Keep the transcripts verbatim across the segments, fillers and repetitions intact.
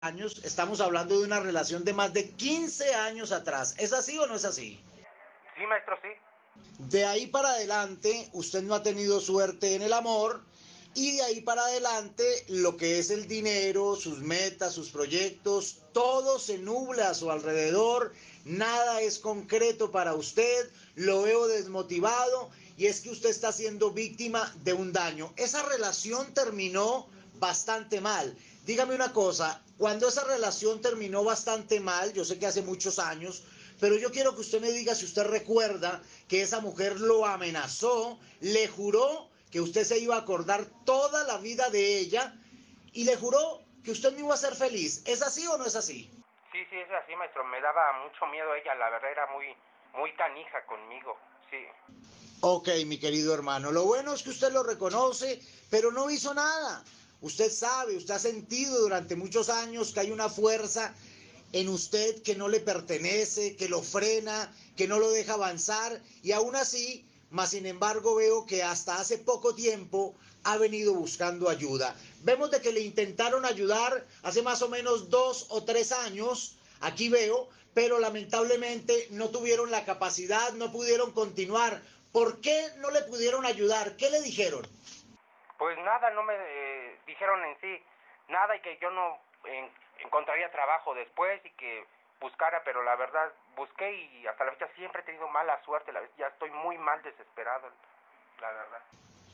años, estamos hablando de una relación de más de quince años atrás. ¿Es así o no es así? Sí, maestro, sí. De ahí para adelante, usted no ha tenido suerte en el amor y de ahí para adelante lo que es el dinero, sus metas, sus proyectos, todo se nubla a su alrededor, nada es concreto para usted, lo veo desmotivado y es que usted está siendo víctima de un daño. Esa relación terminó bastante mal. Dígame una cosa, cuando esa relación terminó bastante mal, yo sé que hace muchos años, pero yo quiero que usted me diga si usted recuerda que esa mujer lo amenazó, le juró que usted se iba a acordar toda la vida de ella y le juró que usted no iba a ser feliz. ¿Es así o no es así? Sí, sí, es así, maestro. Me daba mucho miedo ella, la verdad era muy, muy canija conmigo, sí. Ok, mi querido hermano, lo bueno es que usted lo reconoce, pero no hizo nada. Usted sabe, usted ha sentido durante muchos años que hay una fuerza en usted que no le pertenece, que lo frena, que no lo deja avanzar y aún así, más sin embargo veo que hasta hace poco tiempo ha venido buscando ayuda. Vemos de que le intentaron ayudar hace más o menos dos o tres años, aquí veo, pero lamentablemente no tuvieron la capacidad, no pudieron continuar. ¿Por qué no le pudieron ayudar? ¿Qué le dijeron? Pues nada, no me eh, dijeron en sí nada y que yo no en, encontraría trabajo después y que buscara, pero la verdad busqué y hasta la fecha siempre he tenido mala suerte, la, ya estoy muy mal desesperado, la verdad.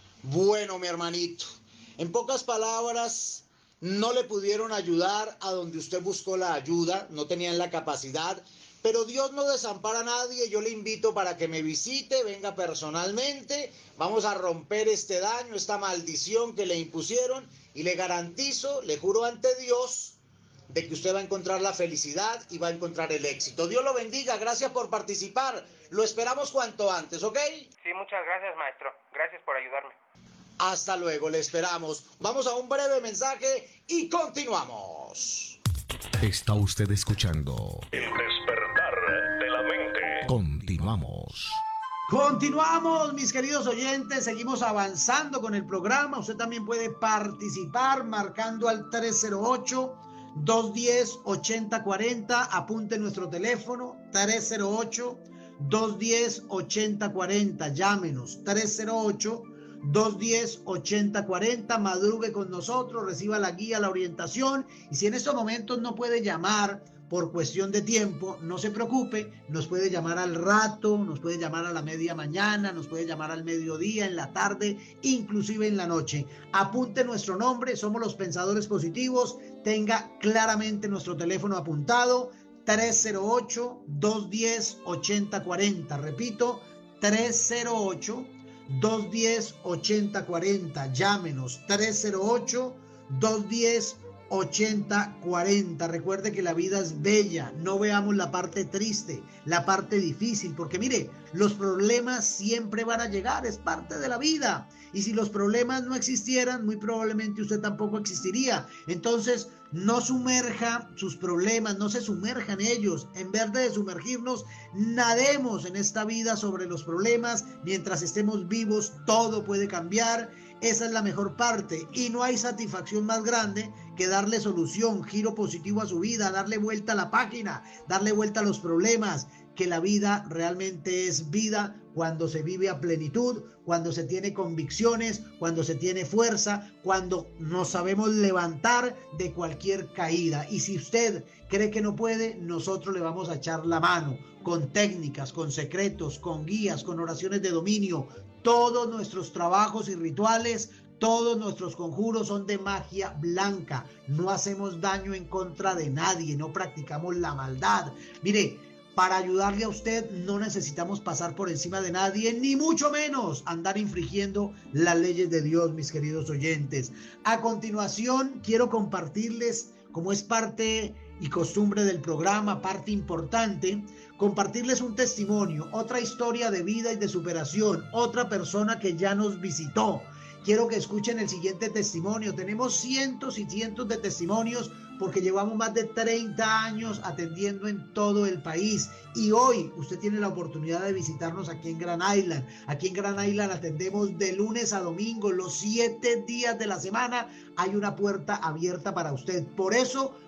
Bueno, mi hermanito, en pocas palabras, no le pudieron ayudar a donde usted buscó la ayuda, no tenían la capacidad, pero Dios no desampara a nadie, yo le invito para que me visite, venga personalmente, vamos a romper este daño, esta maldición que le impusieron y le garantizo, le juro ante Dios, de que usted va a encontrar la felicidad y va a encontrar el éxito. Dios lo bendiga, gracias por participar, lo esperamos cuanto antes, ¿ok? Sí, muchas gracias, maestro, gracias por ayudarme. Hasta luego, le esperamos. Vamos a un breve mensaje y continuamos. Está usted escuchando El despertar de la mente. Continuamos. Continuamos, mis queridos oyentes, seguimos avanzando con el programa. Usted también puede participar marcando al tres cero ocho, dos uno cero, ocho cero cuatro cero. Apunte nuestro teléfono tres cero ocho, dos uno cero, ocho cero cuatro cero. Llámenos tres cero ocho, dos uno cero, ocho cero cuatro cero. Madrugue con nosotros, reciba la guía, la orientación. Y si en estos momentos no puede llamar por cuestión de tiempo, no se preocupe, nos puede llamar al rato, nos puede llamar a la media mañana, nos puede llamar al mediodía, en la tarde, inclusive en la noche. Apunte nuestro nombre, somos los Pensadores Positivos, tenga claramente nuestro teléfono apuntado, tres cero ocho, dos uno cero, ocho cero cuatro cero. Repito, tres cero ocho, dos uno cero, ocho cero cuatro cero. Llámenos tres cero ocho, dos uno cero, ocho cero cuatro cero. Recuerde que la vida es bella, no veamos la parte triste, la parte difícil, porque mire, los problemas siempre van a llegar, es parte de la vida, y si los problemas no existieran, muy probablemente usted tampoco existiría. Entonces no sumerja sus problemas, no se sumerja en ellos, en vez de sumergirnos, nademos en esta vida sobre los problemas. Mientras estemos vivos, todo puede cambiar. Esa es la mejor parte y no hay satisfacción más grande que darle solución, giro positivo a su vida, darle vuelta a la página, darle vuelta a los problemas, que la vida realmente es vida cuando se vive a plenitud, cuando se tiene convicciones, cuando se tiene fuerza, cuando nos sabemos levantar de cualquier caída. Y si usted cree que no puede, nosotros le vamos a echar la mano con técnicas, con secretos, con guías, con oraciones de dominio. Todos nuestros trabajos y rituales, todos nuestros conjuros son de magia blanca. No hacemos daño en contra de nadie, no practicamos la maldad. Mire, para ayudarle a usted no necesitamos pasar por encima de nadie, ni mucho menos andar infringiendo las leyes de Dios, mis queridos oyentes. A continuación, quiero compartirles, como es parte y costumbre del programa, parte importante, compartirles un testimonio, otra historia de vida y de superación, otra persona que ya nos visitó. Quiero que escuchen el siguiente testimonio. Tenemos cientos y cientos de testimonios porque llevamos más de treinta años atendiendo en todo el país y hoy usted tiene la oportunidad de visitarnos aquí en Grand Island. Aquí en Grand Island atendemos de lunes a domingo, los siete días de la semana hay una puerta abierta para usted. Por eso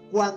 cuando